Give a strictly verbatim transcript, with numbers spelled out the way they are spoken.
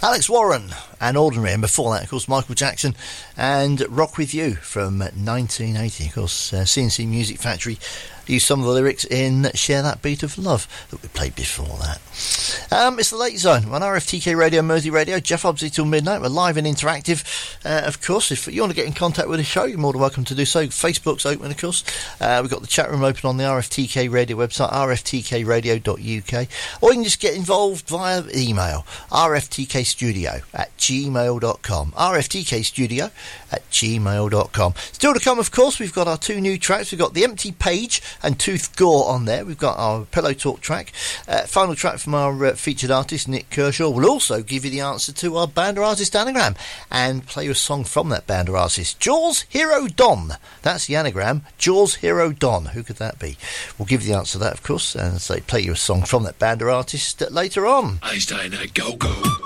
Alex Warren and Ordinary, and before that, of course, Michael Jackson and Rock With You from nineteen eighty. Of course, uh, C N C Music Factory used some of the lyrics in Share That Beat of Love that we played before that. Um, it's the Late Zone on R F T K Radio, Mersey Radio. Jeff Obsey till midnight. We're live and interactive. Uh, of course, if you want to get in contact with the show, you're more than welcome to do so. Facebook's open, of course. Uh, we've got the chat room open on the R F T K Radio website, r f t k radio dot u k. Or you can just get involved via email, r f t k studio at gmail dot com. r f t k studio at gmail dot com. Still to come, of course, we've got our two new tracks. We've got The Empty Page and Tooth Gore on there. We've got our Pillow Talk track. Uh, final track from our uh, featured artist, Nick Kershaw. We'll also give you the answer to our band or artist anagram and play you a song from that band or artist. Jaws Hero Don. That's the anagram. Jaws Hero Don. Who could that be? We'll give you the answer to that, of course, and say play you a song from that band or artist later on. Einstein, go, go.